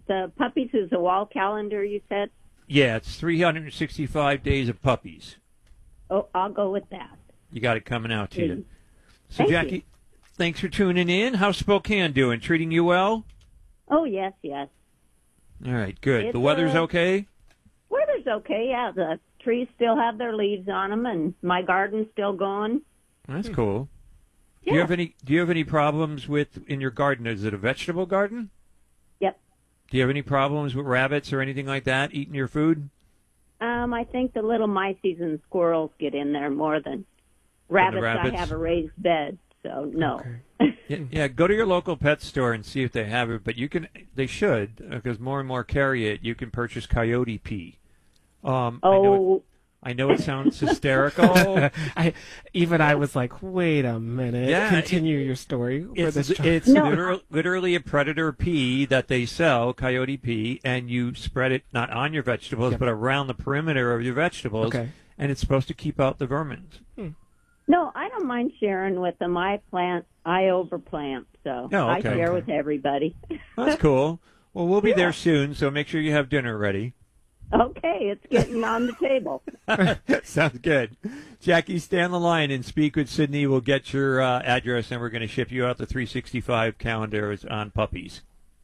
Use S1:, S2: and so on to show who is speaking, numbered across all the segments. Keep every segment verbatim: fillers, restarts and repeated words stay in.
S1: the puppies is a wall calendar, you said?
S2: Yeah, it's three hundred sixty-five days of puppies.
S1: Oh, I'll go with that.
S2: You got it coming out to
S1: Mm.
S2: you. So,
S1: Thank
S2: Jackie,
S1: you.
S2: thanks for tuning in. How's Spokane doing? Treating you well?
S1: Oh, yes, yes.
S2: All right, good.
S1: It's,
S2: the weather's
S1: uh,
S2: okay?
S1: Weather's okay, yeah. The trees still have their leaves on them, and my garden's still going.
S2: That's cool.
S1: Yeah.
S2: Do you have any do you have any problems with in your garden? Is it a vegetable garden?
S1: Yep.
S2: Do you have any problems with rabbits or anything like that eating your food?
S1: Um, I think the little mices and squirrels get in there more than rabbits.
S2: rabbits?
S1: I have a raised bed, so no.
S3: Okay.
S2: Yeah, yeah, go to your local pet store and see if they have it. But you can, they should, because more and more carry it. You can purchase coyote pee. Um, I know it,
S1: Oh,
S2: I know it sounds hysterical.
S3: I even I was like, wait a minute.
S2: Yeah,
S3: Continue your story. for
S2: It's,
S3: this child.
S2: it's
S1: No.
S2: literal, literally a predator pee that they sell, coyote pee, and you spread it not on your vegetables,
S3: Yep.
S2: but around the perimeter of your vegetables.
S3: Okay.
S2: And it's supposed to keep out the vermin.
S1: no, I don't mind sharing with them. I plant, I overplant, so
S2: Oh,
S1: I
S2: okay.
S1: share
S3: Okay.
S1: with everybody.
S2: That's cool. Well, we'll be
S1: Yeah.
S2: there soon, so make sure you have dinner ready.
S1: Okay, it's getting on the table.
S2: Sounds good. Jackie, stay on the line and speak with Sydney. We'll get your uh, address, and we're going to ship you out the three sixty-five calendars on puppies.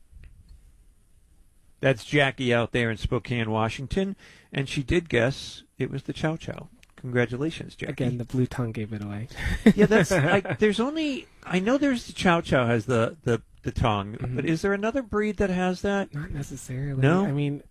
S2: That's Jackie out there in Spokane, Washington, and she did guess it was the Chow Chow. Congratulations, Jackie.
S3: Again, the blue tongue gave it away.
S2: Yeah, that's like. There's only I know there's the Chow Chow has the the the tongue,
S3: Mhm.
S2: but is there another breed that has that?
S3: Not necessarily.
S2: No?
S3: I mean,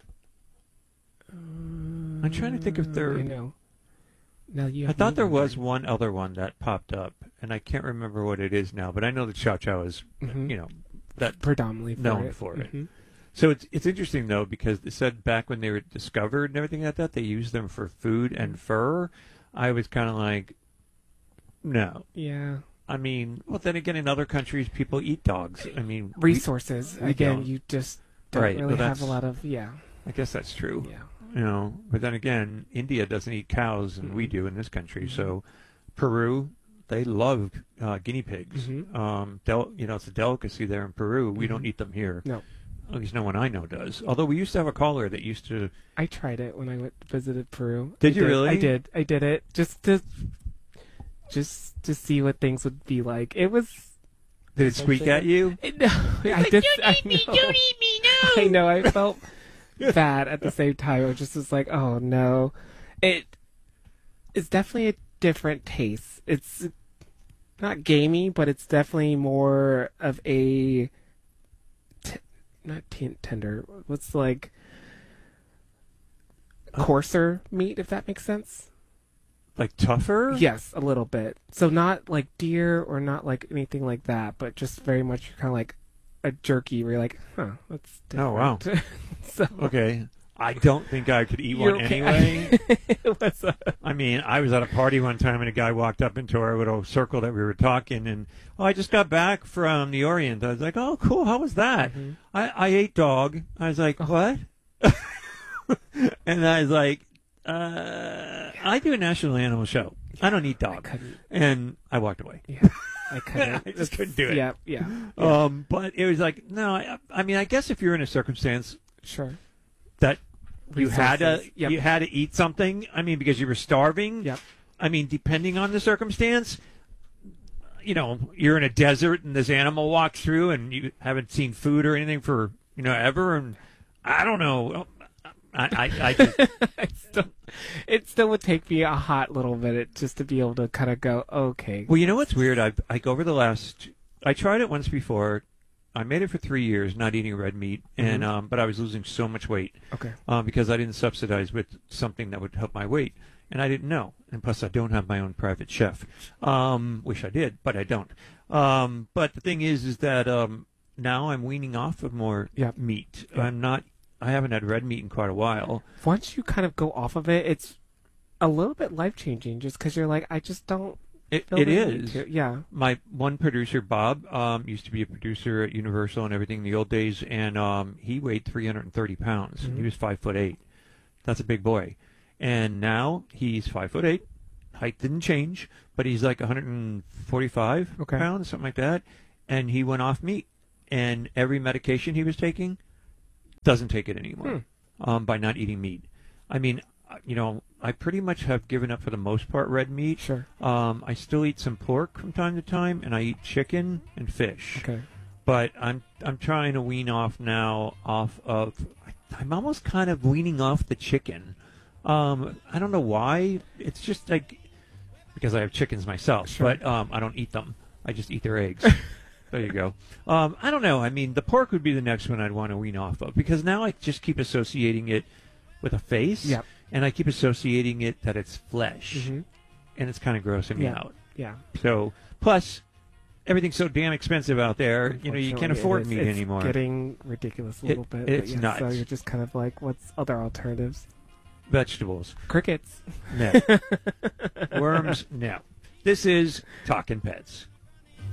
S2: I'm trying to think if there.
S3: I know. Now you.
S2: I
S3: have
S2: thought
S3: me
S2: there was
S3: wondering.
S2: one other one that popped up, and I can't remember what it is now. But I know the Chow Chow is,
S3: Mhm.
S2: you know, that.
S3: predominantly for
S2: known
S3: it.
S2: for it.
S3: Mhm.
S2: So it's it's interesting though because they said back when they were discovered and everything like that, they used them for food and fur. I was kind of like, no.
S3: Yeah.
S2: I mean, well, then again, in other countries, people eat dogs. I mean, we-
S3: Resources.
S2: we
S3: Again,
S2: don't.
S3: you just don't
S2: Right,
S3: really
S2: well,
S3: have a
S2: that's-
S3: lot of. Yeah.
S2: I guess that's true.
S3: Yeah.
S2: You know, but then again, India doesn't eat cows, and we
S3: Mhm.
S2: do in this country.
S3: Mhm.
S2: So, Peru, they love uh, guinea pigs.
S3: Mhm.
S2: Um, del- you know, it's a delicacy there in Peru. We don't
S3: Mhm.
S2: eat them here.
S3: No.
S2: At least no one I know does. Although we used to have a caller that used to.
S3: I tried it when I went visited Peru.
S2: Did
S3: I
S2: you really?
S3: I did. I did it just to just to see what things would be like. It was.
S2: Did it squeak at you?
S3: It, no, I did. I know.
S4: Don't eat me, no!
S3: I know. I felt bad at the same time. I just was like, oh no, it. It's definitely a different taste. It's not gamey, but it's definitely more of a. T- not t- tender. What's like. Coarser meat, if that makes sense.
S2: Like tougher?
S3: Yes, a little bit. So not like deer or not like anything like that, but just very much kind of like a jerky where you're like, huh, that's different.
S2: Oh, wow.
S3: so
S2: Okay. I don't think I could eat
S3: you're
S2: one
S3: okay.
S2: anyway.
S3: It was a-
S2: I mean, I was at a party one time and a guy walked up into our little circle that we were talking, and oh, I just got back from the Orient. I was like, oh, cool. How was that?
S3: Mhm.
S2: I, I ate dog. I was like, what? And I was like, uh, I do a national animal show. I don't eat
S3: I
S2: dog.
S3: couldn't.
S2: And I walked away.
S3: Yeah, I couldn't.
S2: I just couldn't do it.
S3: Yeah, yeah. yeah.
S2: Um, but it was like, no, I, I mean, I guess if you're in a circumstance
S3: Sure.
S2: that you had to
S3: Resources. Yep.
S2: you had to eat something. I mean, because you were starving.
S3: Yep.
S2: I mean, depending on the circumstance, you know, you're in a desert and this animal walks through and you haven't seen food or anything for you know ever, and I don't know. I I, I just,
S3: I still, it still would take me a hot little minute just to be able to kind of go, okay.
S2: well, you know what's weird? I I over the last I tried it once before. I made it for three years, not eating red meat, and
S3: Mhm.
S2: um, but I was losing so much weight.
S3: Okay.
S2: um, because I didn't subsidize with something that would help my weight, and I didn't know. And plus, I don't have my own private chef. Um, wish I did, but I don't. Um, but the thing is, is that um, now I'm weaning off of more
S3: Yep.
S2: meat.
S3: Yep.
S2: I'm not. I haven't had red meat in quite a while.
S3: Once you kind of go off of it, it's a little bit life changing just because you're like, I just don't.
S2: It,
S3: feel
S2: it
S3: the need
S2: is.
S3: to. Yeah.
S2: My one producer, Bob, um, used to be a producer at Universal and everything in the old days, and um, he weighed three hundred thirty pounds.
S3: Mhm.
S2: He was five foot eight. That's a big boy. And now he's five foot eight. Height didn't change, but he's like one hundred forty-five
S3: Okay.
S2: pounds, something like that. And he went off meat. And every medication he was taking doesn't take it anymore um, by not eating meat. I mean, uh, you know, I pretty much have given up for the most part red meat.
S3: Sure.
S2: Um, I still eat some pork from time to time, and I eat chicken and fish.
S3: Okay.
S2: But I'm I'm trying to wean off now off of. I'm almost kind of weaning off the chicken. Um, I don't know why. It's just like because I have chickens myself,
S3: Sure.
S2: but um, I don't eat them. I just eat their eggs. There you go. Um, I don't know. I mean, the pork would be the next one I'd want to wean off of because now I just keep associating it with a face,
S3: Yep.
S2: and I keep associating it that it's flesh,
S3: Mm-hmm.
S2: and it's kind of grossing me
S3: Yeah.
S2: out.
S3: Yeah.
S2: So, plus, everything's so damn expensive out there. You know, you can't
S3: Unfortunately,
S2: afford
S3: it is-
S2: meat
S3: it's
S2: anymore.
S3: Getting ridiculous a
S2: It-
S3: little bit. but
S2: it's
S3: yeah,
S2: nuts.
S3: So you're just kind of like, what's other alternatives?
S2: Vegetables,
S3: Crickets.
S2: no. Worms, no. This is Talking Pets.